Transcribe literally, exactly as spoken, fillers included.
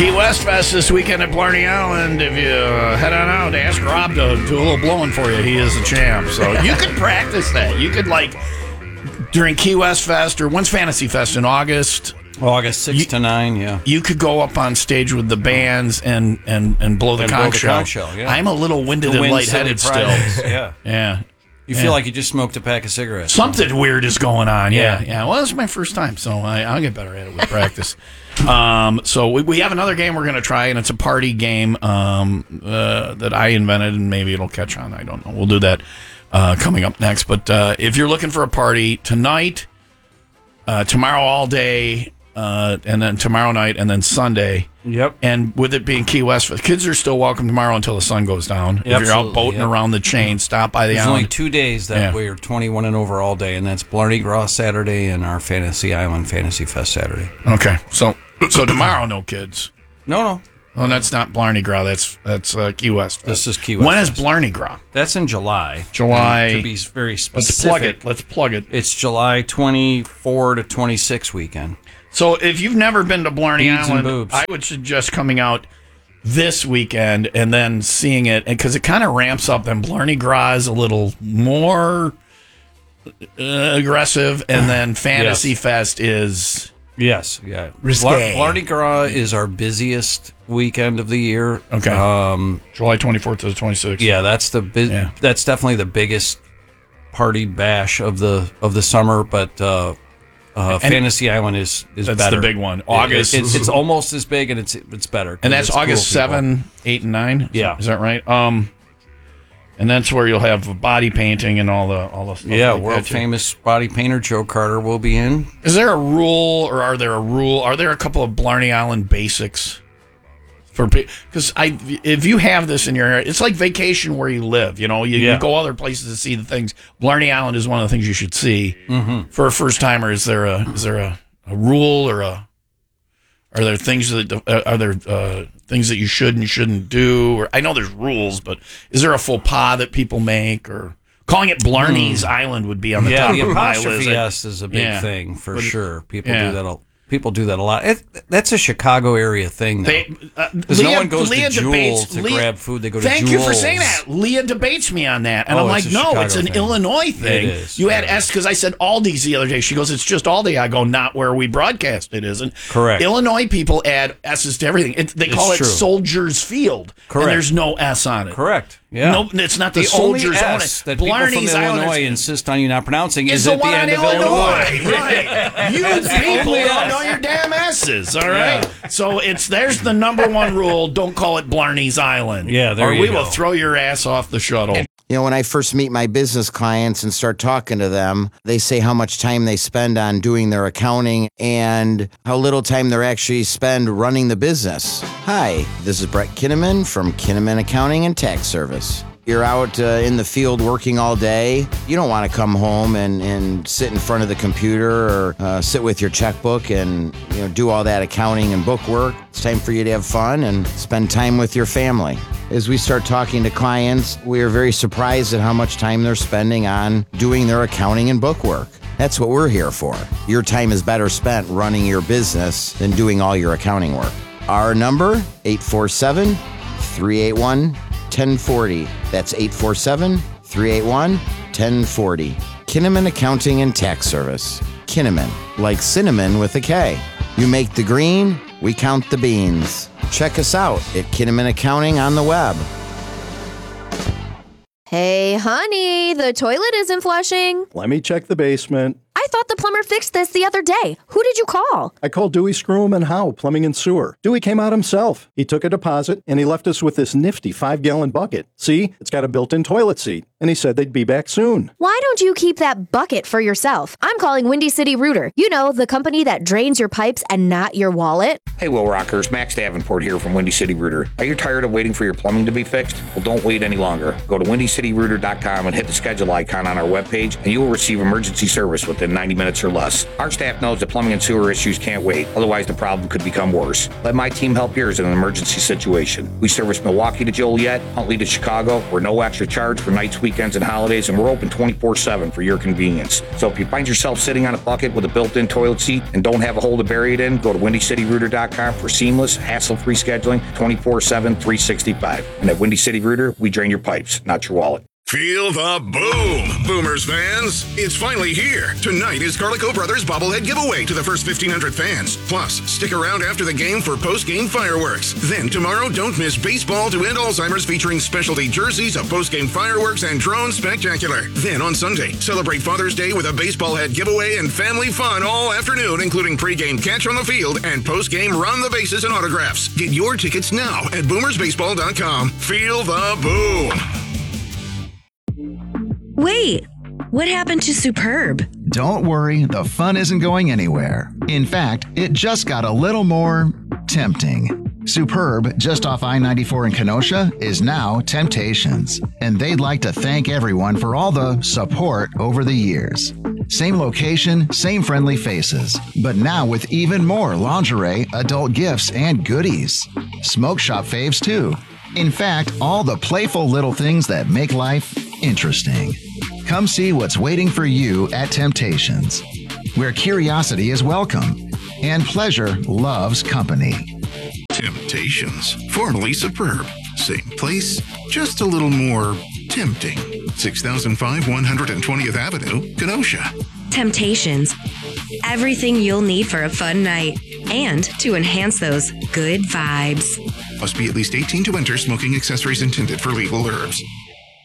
Key West Fest this weekend at Blarney Island. If you uh, head on out, ask Rob to do a little blowing for you. He is the champ. So you could practice that. You could, like, during Key West Fest, or when's Fantasy Fest? In August? August sixth you, to nine, yeah. You could go up on stage with the bands and, and, and blow the and conch blow the shell. conch shell, yeah. I'm a little winded and lightheaded still. yeah. Yeah. You yeah. feel like you just smoked a pack of cigarettes. Something weird is going on. Yeah. Yeah. Yeah. Well, it's my first time, so I, I'll get better at it with practice. Um, so we, we have another game we're going to try, and it's a party game um, uh, that I invented, and maybe it'll catch on. I don't know. We'll do that uh, coming up next. But uh, if you're looking for a party tonight, uh, tomorrow all day, uh, and then tomorrow night, and then Sunday. Yep. And with it being Key West, kids are still welcome tomorrow until the sun goes down. If you're out boating yep. around the chain, stop by the There's island. only two days that Yeah. we're twenty-one and over all day, and that's Blarney Gras Saturday and our Fantasy Island Fantasy Fest Saturday. Okay, so so tomorrow, no kids. No, no. Oh, that's not Blarney Gras. That's that's uh, Key West. This is Key West. When is Fest. Blarney Gras? That's in July. July. And to be very specific. Let's plug it. Let's plug it. It's July twenty-fourth to twenty-sixth weekend. So if you've never been to Blarney Beads and Island, boobs. I would suggest coming out this weekend and then seeing it, because it kind of ramps up. And Blarney Gras is a little more uh, aggressive, and then Fantasy Yes. Fest is Yes, yeah. Risque. Blar- Blarney Gras is our busiest weekend of the year. okay. Um, July twenty-fourth to the twenty-sixth. yeah, that's the bu- Yeah. that's definitely the biggest party bash of the of the summer. But uh, uh, Fantasy Island is is That's better. the big one. August. It, it, it's, it's almost as big, and it's it's better. 'cause And that's it's cool August people. seven, eight, and nine. Is Yeah. that, is that right? Um, and that's where you'll have body painting and all the all the stuff. Yeah, like world that, too. famous body painter Joe Carter will be in. Is there a rule, or are there a rule? Are there a couple of Blarney Island basics for? Because I, if you have this in your area, it's like vacation where you live. You know, you, Yeah. you go other places to see the things. Blarney Island is one of the things you should see Mm-hmm. for a first timer. Is there a is there a, a rule, or a are there things that uh, are there uh, things that you should and shouldn't do? Or I know there's rules, but is there a faux pas that people make, or calling it Blarney's Island would be on the Hmm. Yeah, top the of my apostrophe list? S is a big Yeah. thing for But- sure. People yeah. do that. A, people do that a lot. It, that's a Chicago area thing, though. They, uh, Because no Leah- one goes Leah to Jewel debates- to Leah- grab food. They go to Thank Jewel's. you for saying that. Leah debates me on that. And Oh, I'm it's like, a no, Chicago it's an thing. Illinois thing. It is. You had Yeah. S, because I said Aldi's the other day. She goes, it's just Aldi. I go, not where we broadcast it isn't. Correct. Illinois people add S's to everything. It, they It's call it true. Soldiers Field. Correct. And there's no S on it. Correct. Yeah. No, it's not the, The only Soldiers on S it. that people from Blarney's Island Illinois is- insist on you not pronouncing is is the at the one on end of Illinois, Illinois. right? You people only don't S. know your damn S's, all right? So it's there's the number one rule: don't call it Blarney's Island. Yeah, there or you we go. will throw your ass off the shuttle. You know, when I first meet my business clients and start talking to them, they say how much time they spend on doing their accounting and how little time they actually spend running the business. Hi, this is Brett Kinnaman from Kinnaman Accounting and Tax Service. You're out uh, in the field working all day. You don't want to come home and, and sit in front of the computer or uh, sit with your checkbook and you know do all that accounting and book work. It's time for you to have fun and spend time with your family. As we start talking to clients, we are very surprised at how much time they're spending on doing their accounting and book work. That's what we're here for. Your time is better spent running your business than doing all your accounting work. Our number, eight four seven, three eight one, one oh four oh. That's eight four seven, three eight one, one oh four oh. Kinnaman Accounting and Tax Service. Kinnaman, like cinnamon with a K. You make the green, we count the beans. Check us out at Kinnaman Accounting on the web. Hey, honey, the toilet isn't flushing. Let me check the basement. I thought the plumber fixed this the other day. Who did you call? I called Dewey Scrum and Howe, Plumbing and Sewer. Dewey came out himself. He took a deposit, and he left us with this nifty five-gallon bucket. See, it's got a built-in toilet seat, and he said they'd be back soon. Why don't you keep that bucket for yourself? I'm calling Windy City Rooter. You know, the company that drains your pipes and not your wallet. Hey, Will Rockers, Max Davenport here from Windy City Rooter. Are you tired of waiting for your plumbing to be fixed? Well, don't wait any longer. Go to windy city rooter dot com and hit the schedule icon on our webpage, and you will receive emergency service within within ninety minutes or less. Our staff knows that plumbing and sewer issues can't wait, otherwise the problem could become worse. Let my team help yours in an emergency situation. We service Milwaukee to Joliet, Huntley to Chicago. We're no extra charge for nights, weekends, and holidays, and we're open twenty-four seven for your convenience. So if you find yourself sitting on a bucket with a built-in toilet seat and don't have a hole to bury it in, go to windy city rooter dot com for seamless, hassle-free scheduling twenty-four seven, three sixty-five. And at Windy City Rooter, we drain your pipes, not your wallet. Feel the boom, Boomers fans. It's finally here. Tonight is Carlico Brothers bobblehead giveaway to the first fifteen hundred fans. Plus, stick around after the game for post-game fireworks. Then tomorrow, don't miss Baseball to End Alzheimer's featuring specialty jerseys, a post-game fireworks, and drone spectacular. Then on Sunday, celebrate Father's Day with a baseball head giveaway and family fun all afternoon, including pre-game catch on the field and post-game run the bases and autographs. Get your tickets now at boomers baseball dot com. Feel the boom. Wait, what happened to Superb? Don't worry, the fun isn't going anywhere. In fact, it just got a little more tempting. Superb, just off I ninety-four in Kenosha, is now Temptations, and they'd like to thank everyone for all the support over the years. Same location, same friendly faces, but now with even more lingerie, adult gifts, and goodies. Smoke shop faves too. In fact, all the playful little things that make life interesting. Come see what's waiting for you at Temptations, where curiosity is welcome and pleasure loves company. Temptations, formerly Superb. Same place, just a little more tempting. six thousand five one hundred twentieth Avenue, Kenosha. Temptations. Everything you'll need for a fun night and to enhance those good vibes. Must be at least eighteen to enter. Smoking accessories intended for legal herbs.